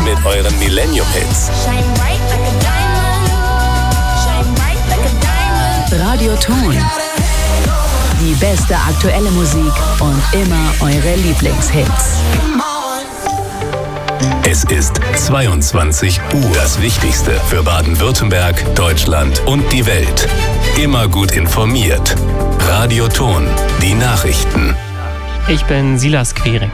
mit euren Millennium-Hits. Radioton. Die beste aktuelle Musik und immer eure Lieblingshits. Es ist 22 Uhr. Das Wichtigste für Baden-Württemberg, Deutschland und die Welt. Immer gut informiert. Radioton. Die Nachrichten. Ich bin Silas Quiring.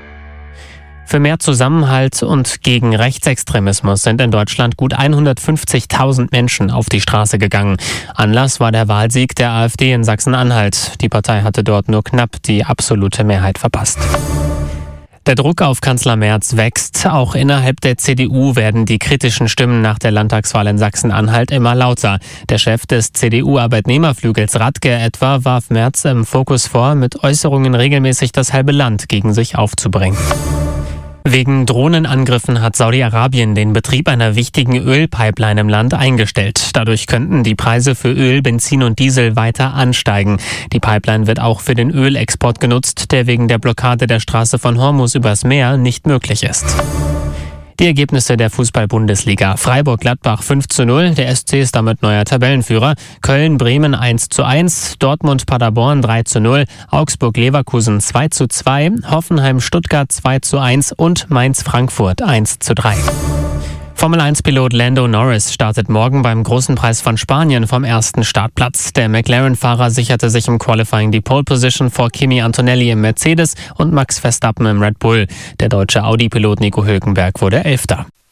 Für mehr Zusammenhalt und gegen Rechtsextremismus sind in Deutschland gut 150.000 Menschen auf die Straße gegangen. Anlass war der Wahlsieg der AfD in Sachsen-Anhalt. Die Partei hatte dort nur knapp die absolute Mehrheit verpasst. Der Druck auf Kanzler Merz wächst. Auch innerhalb der CDU werden die kritischen Stimmen nach der Landtagswahl in Sachsen-Anhalt immer lauter. Der Chef des CDU-Arbeitnehmerflügels Radke etwa warf Merz im Fokus vor, mit Äußerungen regelmäßig das halbe Land gegen sich aufzubringen. Wegen Drohnenangriffen hat Saudi-Arabien den Betrieb einer wichtigen Ölpipeline im Land eingestellt. Dadurch könnten die Preise für Öl, Benzin und Diesel weiter ansteigen. Die Pipeline wird auch für den Ölexport genutzt, der wegen der Blockade der Straße von Hormuz übers Meer nicht möglich ist. Die Ergebnisse der Fußball-Bundesliga. Freiburg-Gladbach 5:0, der SC ist damit neuer Tabellenführer. Köln-Bremen 1:1, Dortmund-Paderborn 3:0, Augsburg-Leverkusen 2:2, Hoffenheim-Stuttgart 2:1 und Mainz-Frankfurt 1:3. Formel-1-Pilot Lando Norris startet morgen beim Großen Preis von Spanien vom ersten Startplatz. Der McLaren-Fahrer sicherte sich im Qualifying die Pole-Position vor Kimi Antonelli im Mercedes und Max Verstappen im Red Bull. Der deutsche Audi-Pilot Nico Hülkenberg wurde 11.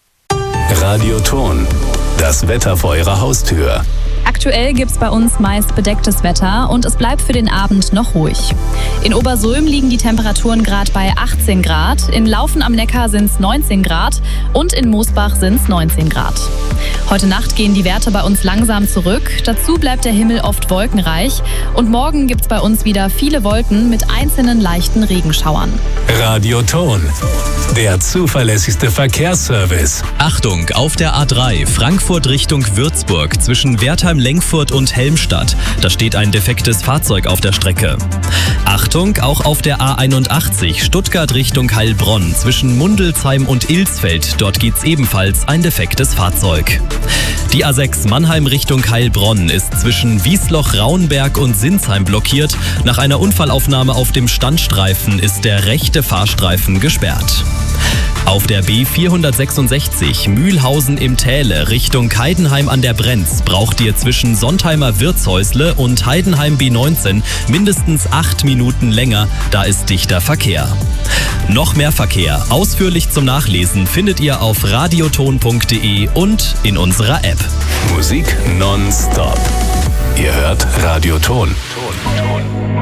Radioton. Das Wetter vor eurer Haustür. Aktuell gibt's bei uns meist bedecktes Wetter und es bleibt für den Abend noch ruhig. In Obersulm liegen die Temperaturen gerade bei 18 Grad, in Laufen am Neckar sind's 19 Grad und in Moosbach sind's 19 Grad. Heute Nacht gehen die Werte bei uns langsam zurück, dazu bleibt der Himmel oft wolkenreich und morgen gibt's bei uns wieder viele Wolken mit einzelnen leichten Regenschauern. Radioton. Der zuverlässigste Verkehrsservice. Achtung, auf der A3 Frankfurt Richtung Würzburg zwischen Wertheim-Lengfurt und Helmstadt. Da steht ein defektes Fahrzeug auf der Strecke. Achtung, auch auf der A81 Stuttgart Richtung Heilbronn zwischen Mundelsheim und Ilsfeld. Dort gibt's ebenfalls ein defektes Fahrzeug. Die A6 Mannheim Richtung Heilbronn ist zwischen Wiesloch-Rauenberg und Sinsheim blockiert. Nach einer Unfallaufnahme auf dem Standstreifen ist der rechte Fahrstreifen gesperrt. Auf der B466 Mühlhausen im Täle Richtung Heidenheim an der Brenz braucht ihr zwischen Sontheimer Wirtshäusle und Heidenheim B19 mindestens 8 Minuten länger, da ist dichter Verkehr. Noch mehr Verkehr, ausführlich zum Nachlesen, findet ihr auf radioton.de und in unserer App. Musik nonstop. Ihr hört Radioton.